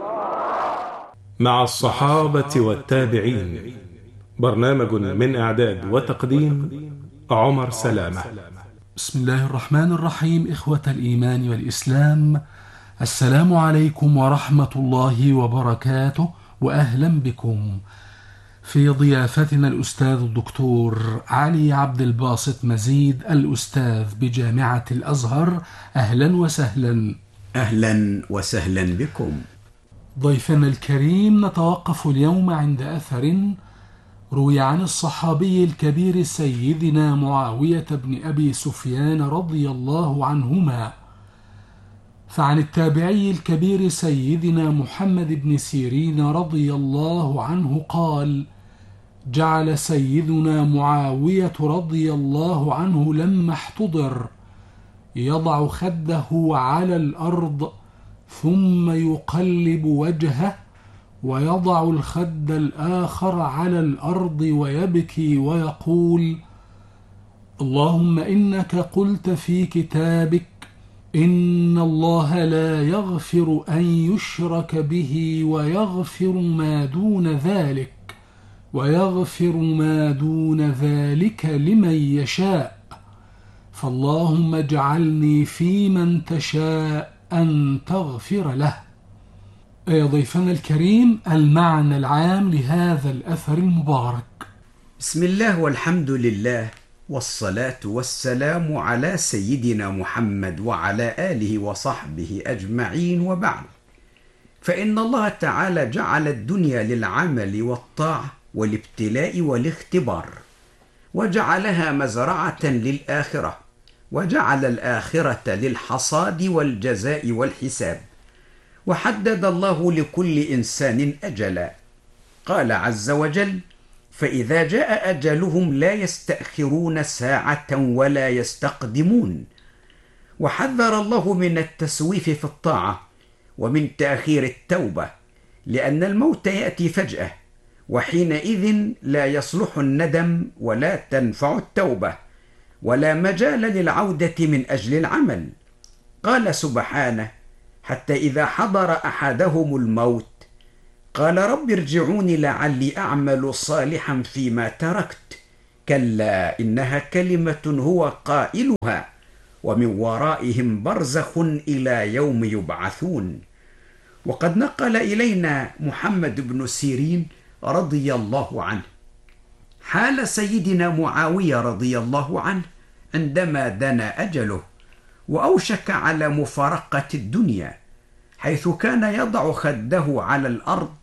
مع الصحابة والتابعين، برنامج من إعداد وتقديم عمر سلامة. بسم الله الرحمن الرحيم. إخوة الإيمان والإسلام، السلام عليكم ورحمة الله وبركاته، وأهلا بكم في ضيافتنا الأستاذ الدكتور علي عبد الباسط مزيد، الأستاذ بجامعة الأزهر. أهلا وسهلا. أهلا وسهلا بكم. ضيفنا الكريم، نتوقف اليوم عند أثر روي عن الصحابي الكبير سيدنا معاوية بن أبي سفيان رضي الله عنهما، فعن التابعي الكبير سيدنا محمد بن سيرين رضي الله عنه قال: جعل سيدنا معاوية رضي الله عنه لما احتضر يضع خده على الأرض ثم يقلب وجهه ويضع الخد الآخر على الأرض ويبكي ويقول: اللهم إنك قلت في كتابك إن الله لا يغفر أن يشرك به ويغفر ما دون ذلك لمن يشاء، فاللهم اجعلني في من تشاء أن تغفر له. يا ضيفنا الكريم، المعنى العام لهذا الأثر المبارك. بسم الله والحمد لله والصلاة والسلام على سيدنا محمد وعلى آله وصحبه أجمعين، وبعد، فإن الله تعالى جعل الدنيا للعمل والطاعة والابتلاء والاختبار، وجعلها مزرعة للآخرة، وجعل الآخرة للحصاد والجزاء والحساب، وحدد الله لكل إنسان أجلا. قال عز وجل: فإذا جاء أجلهم لا يستأخرون ساعة ولا يستقدمون. وحذر الله من التسويف في الطاعة ومن تأخير التوبة، لأن الموت يأتي فجأة، وحينئذ لا يصلح الندم ولا تنفع التوبة، ولا مجال للعودة من أجل العمل. قال سبحانه: حتى إذا حضر أحدهم الموت قال رب ارجعون لعلي أعمل صالحا فيما تركت، كلا إنها كلمة هو قائلها ومن ورائهم برزخ إلى يوم يبعثون. وقد نقل إلينا محمد بن سيرين رضي الله عنه حال سيدنا معاوية رضي الله عنه عندما دنا أجله وأوشك على مفارقة الدنيا، حيث كان يضع خده على الأرض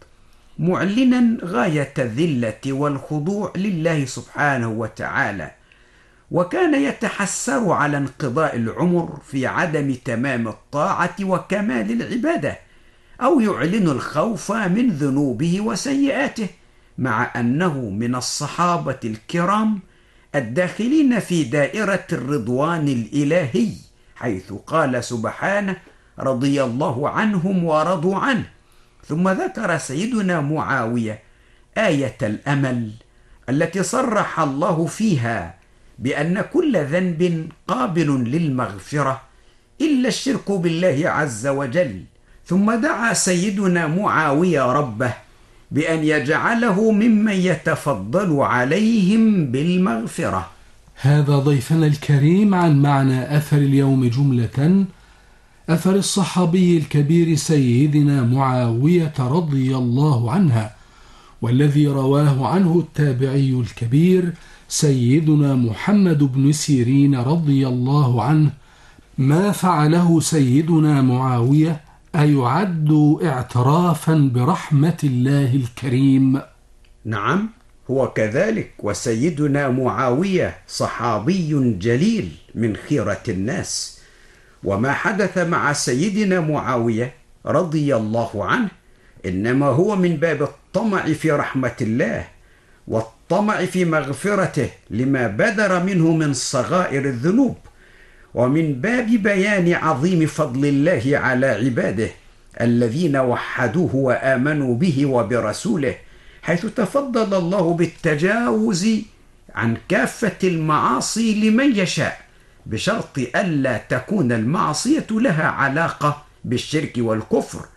معلنا غاية الذلة والخضوع لله سبحانه وتعالى، وكان يتحسر على انقضاء العمر في عدم تمام الطاعة وكمال العبادة، أو يعلن الخوف من ذنوبه وسيئاته، مع أنه من الصحابة الكرام الداخلين في دائرة الرضوان الإلهي، حيث قال سبحانه: رضي الله عنهم ورضوا عنه. ثم ذكر سيدنا معاوية آية الأمل التي صرح الله فيها بأن كل ذنب قابل للمغفرة إلا الشرك بالله عز وجل. ثم دعا سيدنا معاوية ربه بأن يجعله ممن يتفضل عليهم بالمغفرة. هذا ضيفنا الكريم عن معنى أثر اليوم جملة، أثر الصحابي الكبير سيدنا معاوية رضي الله عنها، والذي رواه عنه التابعي الكبير سيدنا محمد بن سيرين رضي الله عنه. ما فعله سيدنا معاوية أيعد اعترافا برحمة الله الكريم؟ نعم، هو كذلك، وسيدنا معاوية صحابي جليل من خيرة الناس. وما حدث مع سيدنا معاوية رضي الله عنه إنما هو من باب الطمع في رحمة الله والطمع في مغفرته لما بدر منه من صغائر الذنوب، ومن باب بيان عظيم فضل الله على عباده الذين وحدوه وآمنوا به وبرسوله، حيث تفضل الله بالتجاوز عن كافة المعاصي لمن يشاء، بشرط ألا تكون المعصية لها علاقة بالشرك والكفر.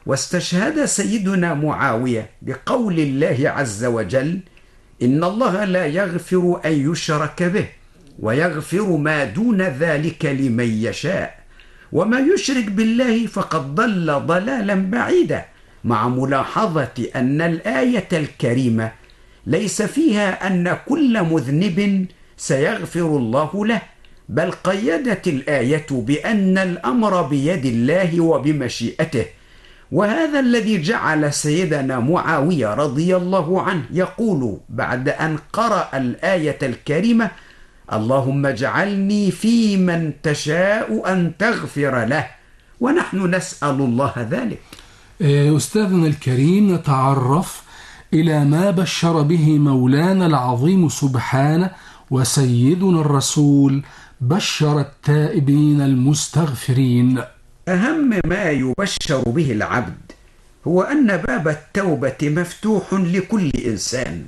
واستشهد سيدنا معاوية بقول الله عز وجل: إن الله لا يغفر أن يشرك به ويغفر ما دون ذلك لمن يشاء، وما يشرك بالله فقد ضل ضلالا بعيدا، مع ملاحظة أن الآية الكريمة ليس فيها أن كل مذنب سيغفر الله له، بل قيدت الآية بأن الأمر بيد الله وبمشيئته. وهذا الذي جعل سيدنا معاوية رضي الله عنه يقول بعد أن قرأ الآية الكريمة: اللهم اجعلني في من تشاء أن تغفر له، ونحن نسأل الله ذلك. أستاذنا الكريم، نتعرف إلى ما بشر به مولانا العظيم سبحانه وسيدنا الرسول بشر التائبين المستغفرين. أهم ما يبشر به العبد هو أن باب التوبة مفتوح لكل إنسان،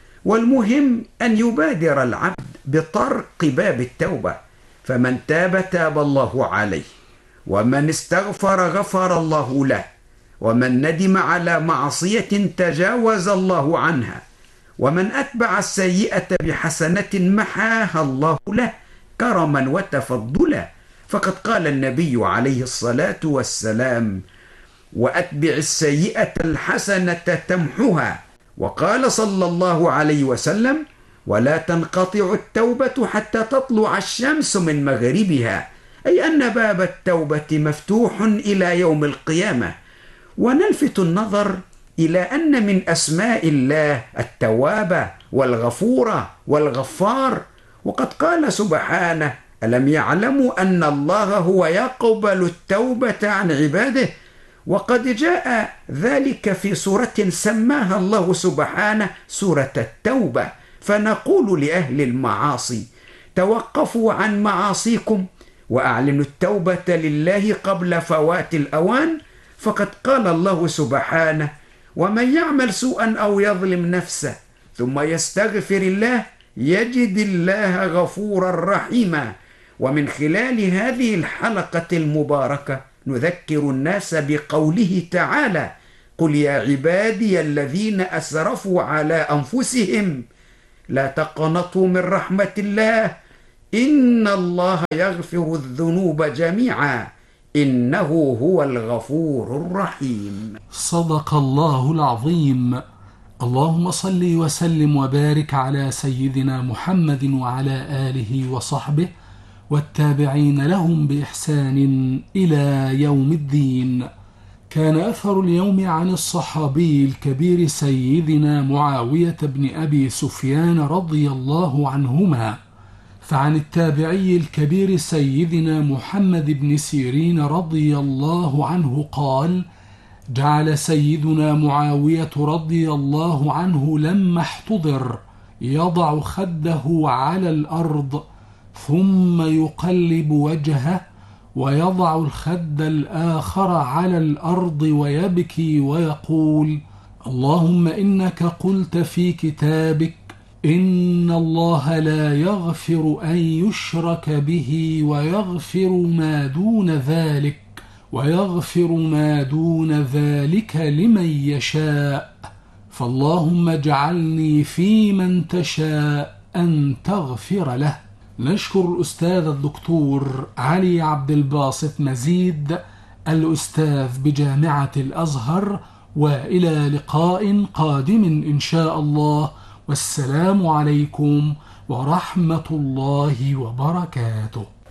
والمهم أن يبادر العبد بطرق باب التوبة، فمن تاب تاب الله عليه، ومن استغفر غفر الله له، ومن ندم على معصية تجاوز الله عنها، ومن أتبع السيئة بحسنة محاها الله له كرما وتفضلا. فقد قال النبي عليه الصلاة والسلام: وأتبع السيئة الحسنة تمحها. وقال صلى الله عليه وسلم: ولا تنقطع التوبة حتى تطلع الشمس من مغربها، أي أن باب التوبة مفتوح إلى يوم القيامة. ونلفت النظر إلى أن من أسماء الله التواب والغفور والغفار، وقد قال سبحانه: ألم يعلموا أن الله هو يقبل التوبة عن عباده؟ وقد جاء ذلك في سورة سماها الله سبحانه سورة التوبة. فنقول لأهل المعاصي: توقفوا عن معاصيكم وأعلنوا التوبة لله قبل فوات الأوان، فقد قال الله سبحانه: ومن يعمل سوءا أو يظلم نفسه ثم يستغفر الله يجد الله غفورا رحيما. ومن خلال هذه الحلقة المباركة نذكر الناس بقوله تعالى: قل يا عبادي الذين أسرفوا على أنفسهم لا تقنطوا من رحمة الله إن الله يغفر الذنوب جميعا إنه هو الغفور الرحيم. صدق الله العظيم. اللهم صل وسلم وبارك على سيدنا محمد وعلى آله وصحبه والتابعين لهم بإحسان إلى يوم الدين. كان أثر اليوم عن الصحابي الكبير سيدنا معاوية بن أبي سفيان رضي الله عنهما، فعن التابعي الكبير سيدنا محمد بن سيرين رضي الله عنه قال: جعل سيدنا معاوية رضي الله عنه لما احتضر يضع خده على الأرض ثم يقلب وجهه ويضع الخد الآخر على الأرض ويبكي ويقول: اللهم إنك قلت في كتابك إن الله لا يغفر أن يشرك به ويغفر ما دون ذلك لمن يشاء، فاللهم اجعلني في من تشاء أن تغفر له. نشكر الأستاذ الدكتور علي عبد الباسط مزيد الأستاذ بجامعة الأزهر، وإلى لقاء قادم إن شاء الله، والسلام عليكم ورحمة الله وبركاته.